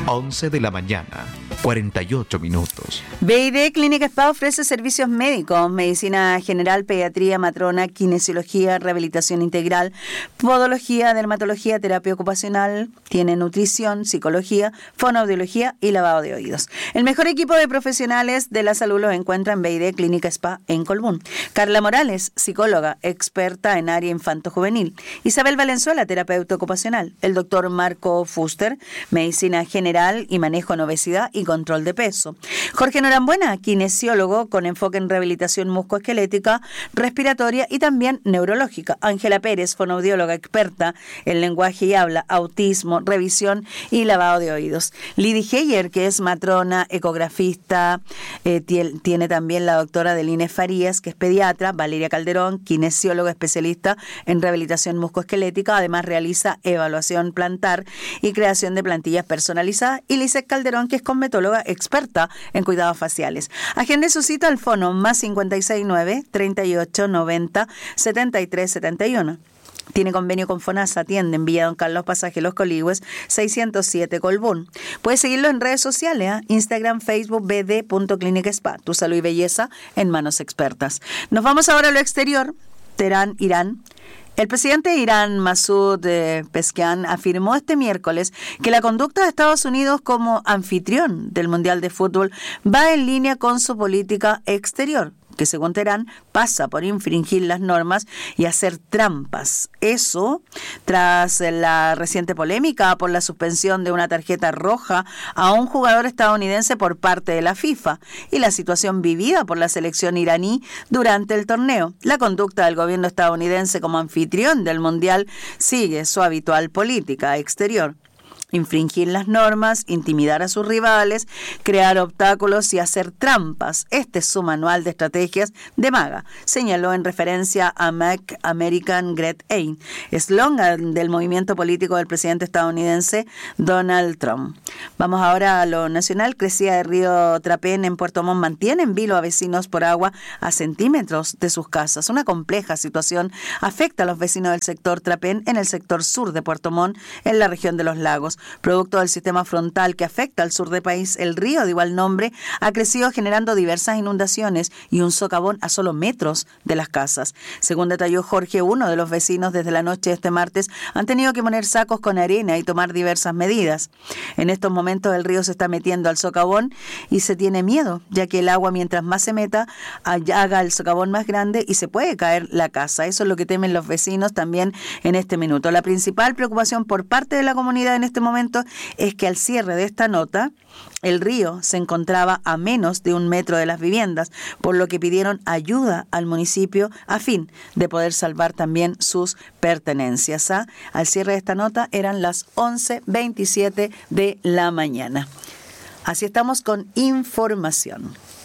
11 de la mañana, 48 minutos. BID Clínica Spa ofrece servicios médicos, medicina general, pediatría, matrona, kinesiología, rehabilitación integral, podología, dermatología, terapia ocupacional, tiene nutrición, psicología, fonoaudiología y lavado de oídos. El mejor equipo de profesionales de la salud los encuentra en BID Clínica Spa en Colbún. Carla Morales, psicóloga, experta en área infanto-juvenil. Isabel Valenzuela, terapeuta ocupacional. El doctor Marco Fuster, medicina general y manejo en obesidad y control de peso. Jorge Norambuena, kinesiólogo con enfoque en rehabilitación musculoesquelética, respiratoria y también neurológica. Ángela Pérez, fonoaudióloga experta en lenguaje y habla, autismo, revisión y lavado de oídos. Lidy Heyer, que es matrona, ecografista, tiene también la doctora Deline Farías, que es pediatra. Valeria Calderón, kinesióloga especialista en rehabilitación musculoesquelética, además realiza evaluación plantar y creación de plantillas personalizadas. Y Lisette Calderón, que es cosmetóloga experta en cuidados faciales. Agende su cita al fono más 569 38 90 73 71. Tiene convenio con FONASA, atiende en Villa Don Carlos, Pasaje Los Coligües, 607 Colbún. Puedes seguirlo en redes sociales, Instagram, Facebook, bd.clinic spa. Tu salud y belleza en manos expertas. Nos vamos ahora a lo exterior. Teherán, Irán. El presidente de Irán, Masoud Pezeshkian, afirmó este miércoles que la conducta de Estados Unidos como anfitrión del Mundial de Fútbol va en línea con su política exterior, que según Teherán pasa por infringir las normas y hacer trampas. Eso tras la reciente polémica por la suspensión de una tarjeta roja a un jugador estadounidense por parte de la FIFA y la situación vivida por la selección iraní durante el torneo. La conducta del gobierno estadounidense como anfitrión del Mundial sigue su habitual política exterior: infringir las normas, intimidar a sus rivales, crear obstáculos y hacer trampas. Este es su manual de estrategias de MAGA, señaló en referencia a Make American Great Again, eslogan del movimiento político del presidente estadounidense Donald Trump. Vamos ahora a lo nacional. Crecida de río Trapén en Puerto Montt mantiene en vilo a vecinos por agua a centímetros de sus casas. Una compleja situación afecta a los vecinos del sector Trapén en el sector sur de Puerto Montt, en la región de los lagos. Producto del sistema frontal que afecta al sur del país, el río de igual nombre ha crecido generando diversas inundaciones y un socavón a solo metros de las casas. Según detalló Jorge, uno de los vecinos, desde la noche de este martes han tenido que poner sacos con arena y tomar diversas medidas. En estos momentos el río se está metiendo al socavón y se tiene miedo, ya que el agua, mientras más se meta, haga el socavón más grande y se puede caer la casa. Eso es lo que temen los vecinos también en este minuto. La principal preocupación por parte de la comunidad en este momento es que al cierre de esta nota el río se encontraba a menos de 1 metro de las viviendas, por lo que pidieron ayuda al municipio a fin de poder salvar también sus pertenencias. Al cierre de esta nota eran las 11:27 de la mañana. Así estamos con información.